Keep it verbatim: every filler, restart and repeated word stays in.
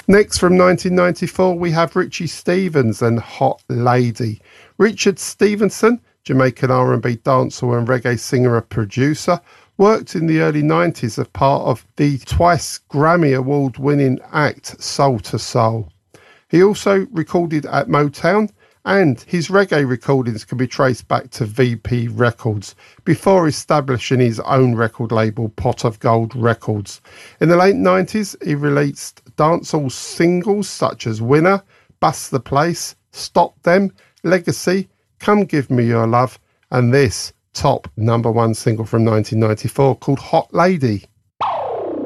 Next, from nineteen ninety-four, we have Richie Stephens and Hot Lady. Richard Stevenson, Jamaican R and B dancehall and reggae singer and producer, worked in the early nineties as part of the twice Grammy Award winning act Soul to Soul. He also recorded at Motown, and his reggae recordings can be traced back to V P Records before establishing his own record label, Pot of Gold Records. In the late nineties, he released dancehall singles such as Winner, Bust the Place, Stop Them, Legacy, Come Give Me Your Love, and this top number one single from nineteen ninety-four called Hot Lady.